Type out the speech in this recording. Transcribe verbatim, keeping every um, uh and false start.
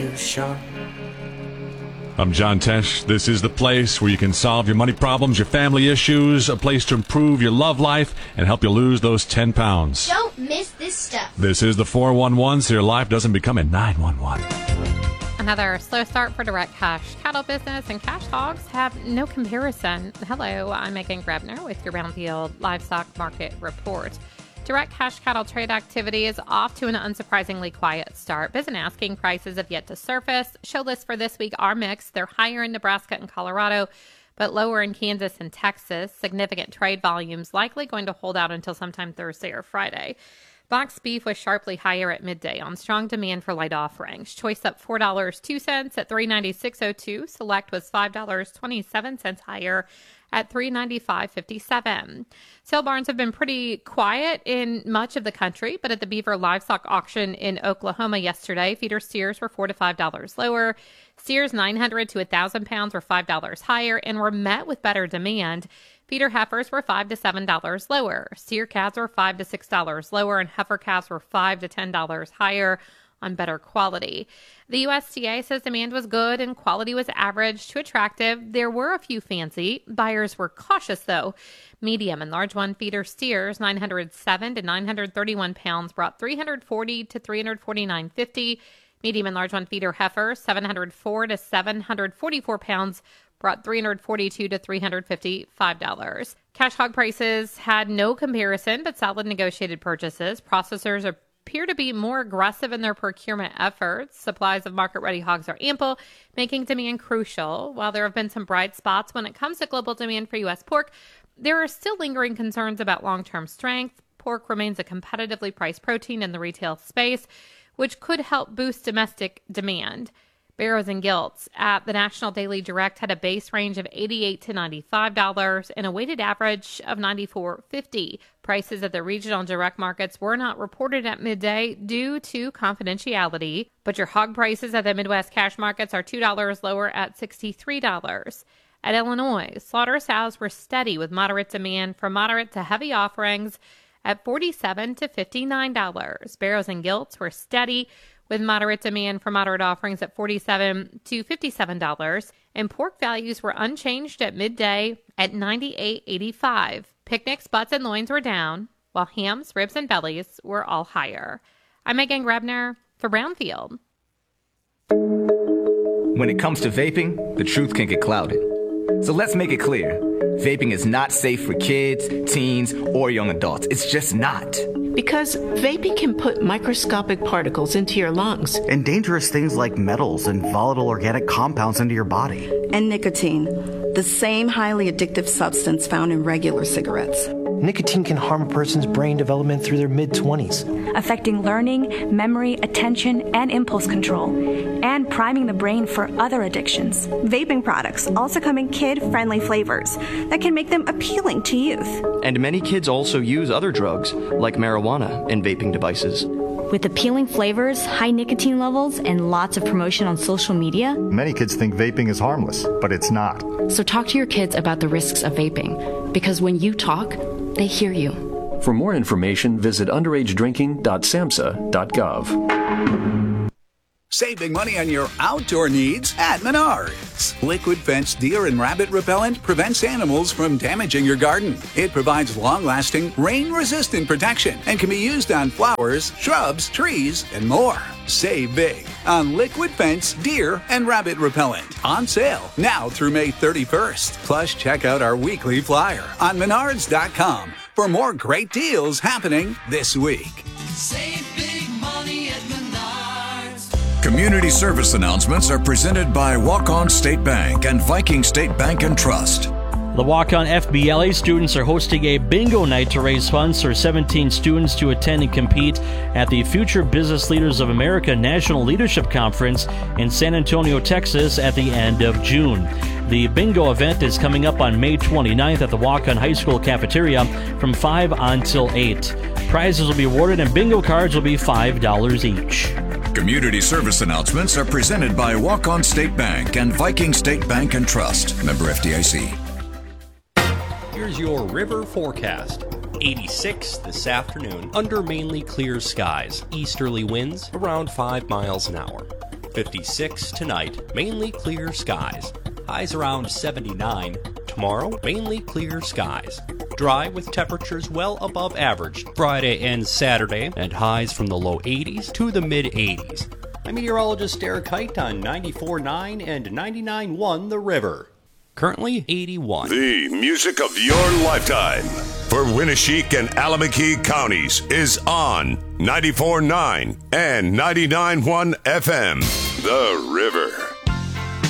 too sharp. I'm John Tesh. This is the place where you can solve your money problems, your family issues, a place to improve your love life and help you lose those ten pounds. Don't miss this stuff. This is the four one one, so your life doesn't become a nine one one. Another slow start for direct cash cattle business, and cash hogs have no comparison. Hello, I'm Megan Grebner with your Brownfield Livestock Market Report. Direct cash cattle trade activity is off to an unsurprisingly quiet start. Bid and asking prices have yet to surface. Show lists for this week are mixed. They're higher in Nebraska and Colorado, but lower in Kansas and Texas. Significant trade volumes likely going to hold out until sometime Thursday or Friday. Boxed beef was sharply higher at midday on strong demand for light offerings. Choice up four dollars and two cents at three ninety-six oh two. Select was five dollars and twenty-seven cents higher at three ninety-five fifty-seven. Sale barns have been pretty quiet in much of the country, but at the Beaver Livestock Auction in Oklahoma yesterday, feeder steers were four to five dollars lower. Steers nine hundred to one thousand pounds were five dollars higher and were met with better demand. Feeder heifers were five to seven dollars lower. Steer calves were five to six dollars lower, and heifer calves were five to ten dollars higher on better quality. The U S D A says demand was good and quality was average to attractive. There were a few fancy. Buyers were cautious, though. Medium and large one feeder steers, nine hundred seven to nine hundred thirty-one pounds, brought three hundred forty to three hundred forty-nine fifty. Medium and large one feeder heifers, seven hundred four to seven hundred forty-four pounds, brought three hundred forty-two to three hundred fifty-five dollars. Cash hog prices had no comparison, but solid negotiated purchases. Processors are appear to be more aggressive in their procurement efforts. Supplies of market-ready hogs are ample, making demand crucial. While there have been some bright spots when it comes to global demand for U S pork, there are still lingering concerns about long-term strength. Pork remains a competitively priced protein in the retail space, which could help boost domestic demand. Barrows and Gilts at the National Daily Direct had a base range of eighty-eight to ninety-five dollars and a weighted average of ninety-four fifty. Prices at the regional direct markets were not reported at midday due to confidentiality, but your hog prices at the Midwest cash markets are two dollars lower at sixty-three dollars. At Illinois, slaughter sows were steady with moderate demand for moderate to heavy offerings at forty-seven to fifty-nine dollars. Barrows and Gilts were steady with moderate demand for moderate offerings at forty-seven to fifty-seven dollars, and pork values were unchanged at midday at ninety-eight eighty-five. Picnics, butts, and loins were down, while hams, ribs, and bellies were all higher. I'm Megan Grebner for Brownfield. When it comes to vaping, the truth can get clouded. So let's make it clear. Vaping is not safe for kids, teens, or young adults. It's just not. Because vaping can put microscopic particles into your lungs. And dangerous things like metals and volatile organic compounds into your body. And nicotine, the same highly addictive substance found in regular cigarettes. Nicotine can harm a person's brain development through their mid-twenties, affecting learning, memory, attention, and impulse control, and priming the brain for other addictions. Vaping products also come in kid-friendly flavors that can make them appealing to youth. And many kids also use other drugs, like marijuana, in vaping devices. With appealing flavors, high nicotine levels, and lots of promotion on social media, many kids think vaping is harmless, but it's not. So talk to your kids about the risks of vaping, because when you talk, they hear you. For more information, visit underage drinking dot samhsa dot gov. Saving money on your outdoor needs at Menards. Liquid Fence Deer and Rabbit Repellent prevents animals from damaging your garden. It provides long-lasting, rain-resistant protection and can be used on flowers, shrubs, trees, and more. Save big on Liquid Fence Deer and Rabbit Repellent. On sale now through May thirty-first. Plus, check out our weekly flyer on menards dot com for more great deals happening this week. Save big money at Menards. Community service announcements are presented by Walk-On State Bank and Viking State Bank and Trust. The Walk-On F B L A students are hosting a bingo night to raise funds for seventeen students to attend and compete at the Future Business Leaders of America National Leadership Conference in San Antonio, Texas at the end of June. The bingo event is coming up on May twenty-ninth at the Walk-On High School cafeteria from five until eight. Prizes will be awarded and bingo cards will be five dollars each. Community service announcements are presented by Walk-On State Bank and Viking State Bank and Trust. Member F D I C. Here's your river forecast. eighty-six this afternoon under mainly clear skies. Easterly winds around five miles an hour. fifty-six tonight, mainly clear skies. Highs around seventy-nine. Tomorrow, mainly clear skies. Dry with temperatures well above average Friday and Saturday, and highs from the low eighties to the mid eighties. I'm meteorologist Derek Height on ninety-four point nine and ninety-nine point one The River. Currently eighty-one. The music of your lifetime for Winneshiek and Alameda counties is on ninety-four point nine and ninety-nine point one F M. The River.